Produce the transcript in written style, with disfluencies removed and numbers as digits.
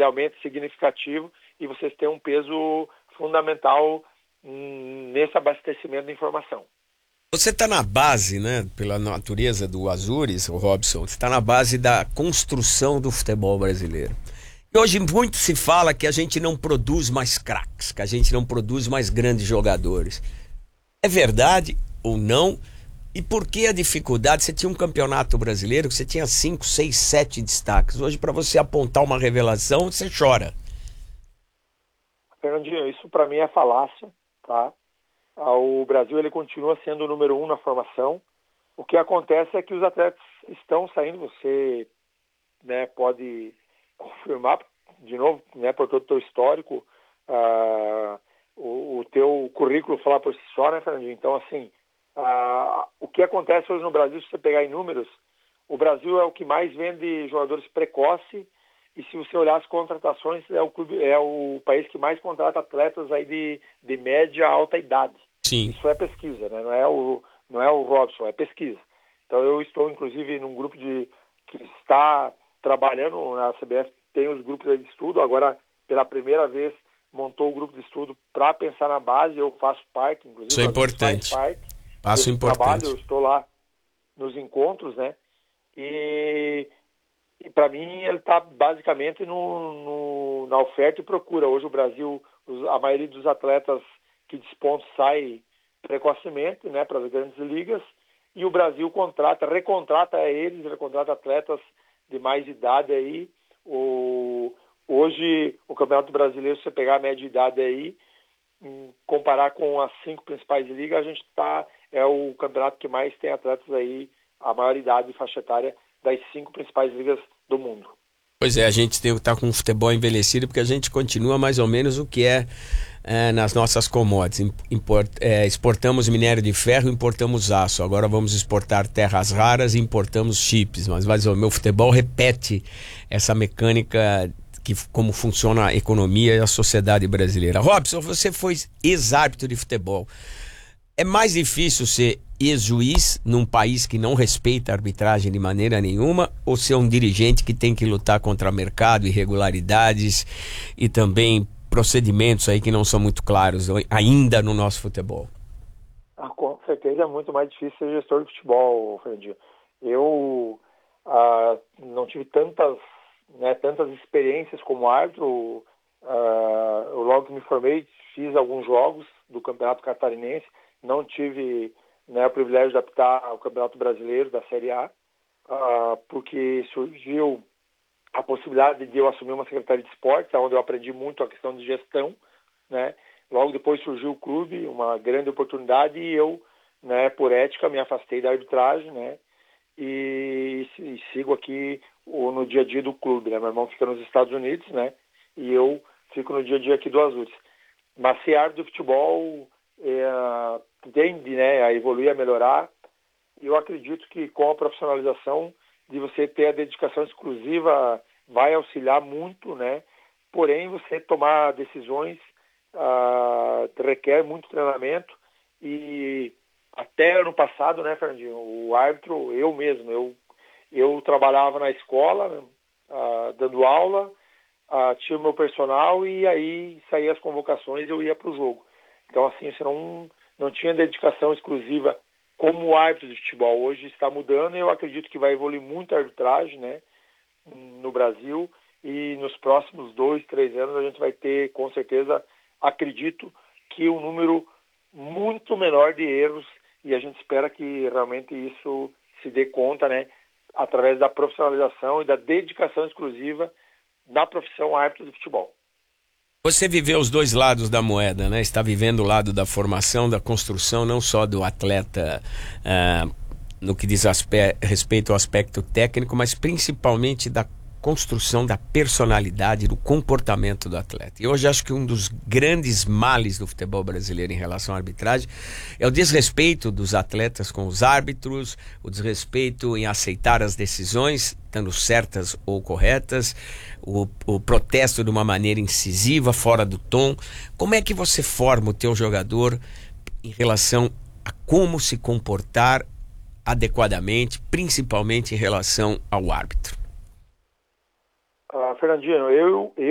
ele aumenta significativo e vocês têm um peso fundamental nesse abastecimento de informação. Você está na base, né, pela natureza do Azures, o Robson, você está na base da construção do futebol brasileiro. E hoje muito se fala que a gente não produz mais craques, que a gente não produz mais grandes jogadores. É verdade ou não? E por que a dificuldade? Você tinha um campeonato brasileiro que você tinha 5, 6, 7 destaques. Hoje, para você apontar uma revelação, você chora. Fernandinho, isso para mim é falácia, tá? O Brasil ele continua sendo o número 1 na formação. O que acontece é que os atletas estão saindo, você, né, pode confirmar de novo, né, por todo o teu histórico, o teu currículo falar por si só, né, Fernandinho? Então, assim, o que acontece hoje no Brasil, se você pegar em números, o Brasil é o que mais vende jogadores precoce, e se você olhar as contratações, é o país que mais contrata atletas aí de média a alta idade. Sim. Isso é pesquisa, né? Não é o Robson, é pesquisa. Então eu estou, inclusive, num grupo que está trabalhando na CBF, tem os grupos de estudo, agora, pela primeira vez, montou o grupo de estudo para pensar na base, eu faço parte, inclusive. Isso é importante. Passo importante. Trabalho, eu estou lá nos encontros, né? E para mim ele está basicamente na oferta e procura. Hoje o Brasil, a maioria dos atletas que despontam sai precocemente, né, para as grandes ligas, e o Brasil recontrata atletas de mais idade aí. Hoje o Campeonato Brasileiro, se você pegar a média de idade aí, comparar com as 5 principais ligas, a gente é o campeonato que mais tem atletas aí, a maior idade e faixa etária das 5 principais ligas do mundo. Pois é, a gente tem que estar com o futebol envelhecido, porque a gente continua mais ou menos o que é nas nossas commodities. Exportamos minério de ferro, importamos aço. Agora vamos exportar terras raras e importamos chips. Mas o meu futebol repete essa mecânica como funciona a economia e a sociedade brasileira. Robson, você foi ex-árbitro de futebol. É mais difícil ser ex-juiz num país que não respeita a arbitragem de maneira nenhuma, ou ser um dirigente que tem que lutar contra mercado, irregularidades e também procedimentos aí que não são muito claros ainda no nosso futebol? Com certeza é muito mais difícil ser gestor de futebol, Fernandinho. Eu não tive tantas experiências como árbitro. Eu logo que me formei, fiz alguns jogos do Campeonato Catarinense, não tive, né, o privilégio de apitar o Campeonato Brasileiro da Série A, porque surgiu a possibilidade de eu assumir uma secretaria de esportes, onde eu aprendi muito a questão de gestão, né? Logo depois surgiu o clube, uma grande oportunidade, e eu, né, por ética, me afastei da arbitragem, né? E sigo aqui no dia a dia do clube, né? Meu irmão fica nos Estados Unidos, né? E eu fico no dia a dia aqui do Azures. Mas ser árbitro de futebol tende, né, a evoluir, a melhorar. E eu acredito que com a profissionalização, de você ter a dedicação exclusiva, vai auxiliar muito, né? Porém, você tomar decisões requer muito treinamento. E até ano passado, né, Fernandinho, o árbitro, eu mesmo, eu trabalhava na escola, dando aula, tinha o meu personal, e aí saía as convocações e eu ia para o jogo. Então, assim, você não tinha dedicação exclusiva como árbitro de futebol. Hoje está mudando, e eu acredito que vai evoluir muito a arbitragem, né, no Brasil, e nos próximos 2, 3 anos a gente vai ter, com certeza, acredito que um número muito menor de erros, e a gente espera que realmente isso se dê conta, né, através da profissionalização e da dedicação exclusiva na profissão árbitro de futebol. Você viveu os dois lados da moeda, né? Está vivendo o lado da formação, da construção, não só do atleta no que diz respeito ao aspecto técnico, mas principalmente da construção da personalidade, do comportamento do atleta. E hoje acho que um dos grandes males do futebol brasileiro em relação à arbitragem é o desrespeito dos atletas com os árbitros, o desrespeito em aceitar as decisões, estando certas ou corretas, o protesto de uma maneira incisiva, fora do tom. Como é que você forma o teu jogador em relação a como se comportar adequadamente, principalmente em relação ao árbitro? Fernandinho, eu